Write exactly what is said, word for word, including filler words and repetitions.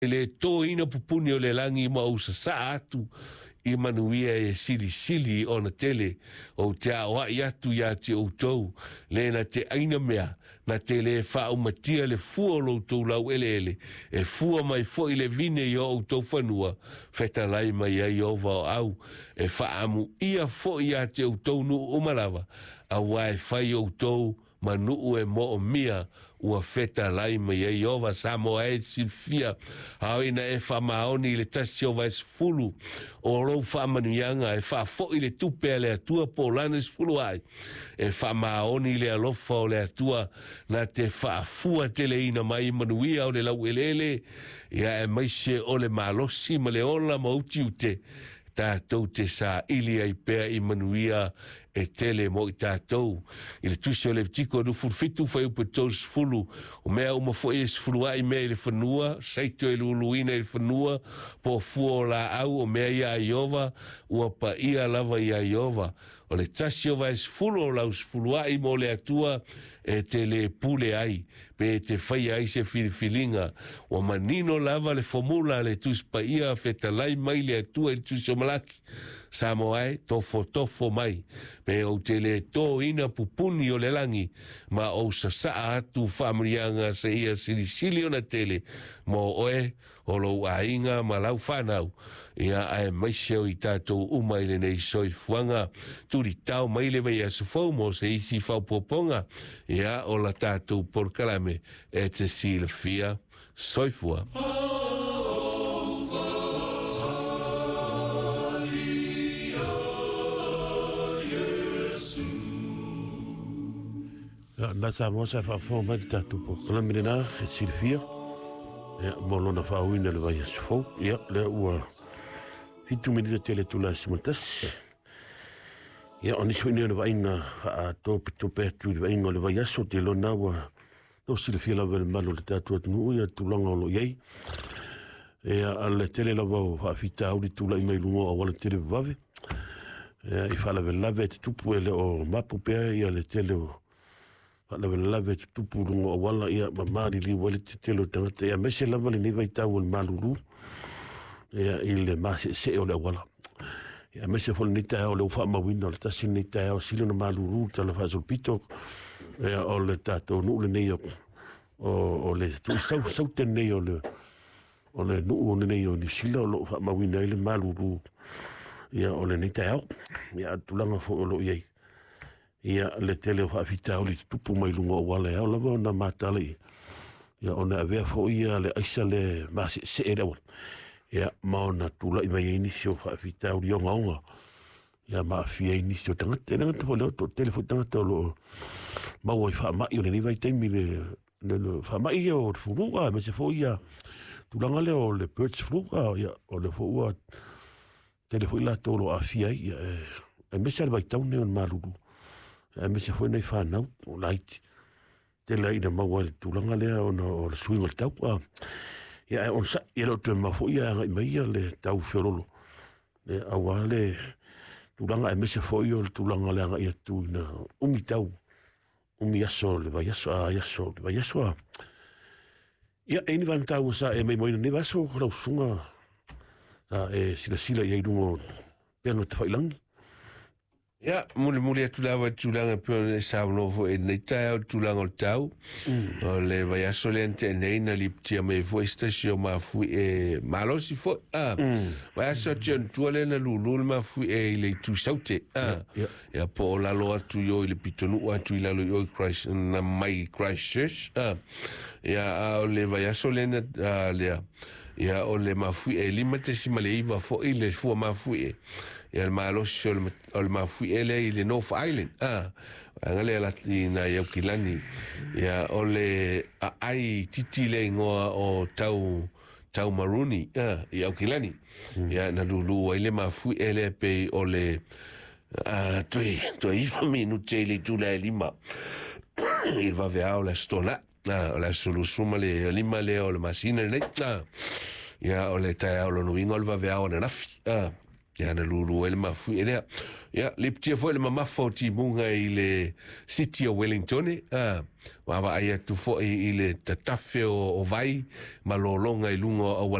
le to ina pupuni o le langi ma o sa sa atu i manuia e sili sili o na tele o te awa i atu ia te o tau le na te aina mea na te le wha umatia le fua lo tau lau ele ele e fua mai fo i le vine i o tau whanua feta lai mai ai o vau au e wha amu ia fo i a te o tau nu umarawa a wai whai o tau ma nuu e mo o mia ua feta lai mai e iova sa mo e si fia hao ina e wha maoni le tasi o vai sfulu o rou wha manuianga e wha fo i le tupe le atua po lana sfulu ai e wha maoni le alofa o le atua na te wha fua tele ina mai manuia o le lau elele ia e maise o le malosi ma le ola ma uti ute tātou te sa ili ai pēr i manuia e tele mo i tātou. I le tusi o le tiko nu furfitu whai upe tau sfulu. O mea uma fo e sfulu ai mea i le whanua, saito e luluina i le whanua, po fua o la au o mea ia Iova, ua pa ia lava ia Iova. O le tasi o vai sfulu o lau sfulu ai mo le atua e te le pule ai, pe te whai ai se filifilinga. O manino lava le formula le tus pa ia feta lai mai le atua i tusi o malaki. Samo ai, tofo tofo mai, pe o te le tō ina pupuni o le langi, ma o sa saa atu whamrianga se ia sili sili o na tele, mo oe, o lo a inga ma lau whanau, ia ai maiseo i tātou umai le nei soi fuanga, turi tau mai le vai asu fau mo se isi fau poponga, ia o la tātou por kalame, e te sila fia, soi fua. Na sa mo sa fa fo ma ta tu po la menina e Silvia e mo lo na fa wina le vai fo ya le u fitu menina tele tu la simultas ya oni so ni vai na a to to pe tu vai ngol vai so te lo na wa to Silvia la vel malo le ta tu nu ya tu longa lo ye e al tele la va fa fita au tu la mai lungo o wala tele vave e i fa la vel la vet tu pu le o ma pu pe ya le tele o la lave tu pulungo wala ia mamari li wale te telo tangata ia mese lava le niva i tau al maluru ia ile mase se o le wala ia mese fol nita o le ufa mawina o le tasi nita o silo na maluru ta la faso pito ia o le tato nu le neio o le tu sau sau te neio le o le nu o le neio ni silo o le ufa mawina ile maluru ia o le nita o ia tulanga fo o lo iei ia le tele fa fita o le tupu mai lungo wala ya lava na matali ia ona ave fo ia le aisa le mas se era ia mauna tula i mai inisio fa fita o yonga onga ia ma fia inisio tanga tanga to le to telefone tanga to lo ma wo fa ma io ne vai temi le le fa ma io furuga ma se fo ia tulanga le o le perch furuga ia o le fo ua telefone la to lo afia ia e me se vai tau ne on maluru e me se foi nei whanau, o laiti. Te lai na maua le tūlanga lea o na o le swing o le tau. Ia e on sa, ia lo te mafo ia anga i maia le tau whiorolo. Le awa le tūlanga e me se foi o le tūlanga lea anga ia tū ina umi tau. Umi aso le vai aso a aso le vai aso a. Ia e ni van tau sa e mei moina ne vaso o rau sunga. Sa e sila sila ia i rungo peano te whailangi. Ja, mule mule tu lava tu langa pe sa no fo e nei tai tu langa tau. O le vai asolente nei na liptia me vo stasio ma fu e malo si fo ah. Vai aso tu le na lulu ma fu e le tu saute ah. Ya po la lo tu yo le pitonu atu la lo yo Christ na mai Christchurch ah. Ya le vai asolente le ya o le ma fu e limite si male iva fo ile fu ma fu e ia le malo so le mafui ele i le North Island ah ngale la na ia kilani ia ole ai titi le ngoa o tau tau maruni ah ia kilani ia na lulu ile mafui ele pe ole ah toi toi faminu tele tu la lima il va vers la stona ah la solution le lima le o le masina le ah ia ole tai o lo no ingol va vers na nafi ah Te ana lulu ele mafu ele ya le ptia fo le mama fo ti munga i le City of Wellington ah wa va ia tu fo i le tatafe o vai malolonga i lungo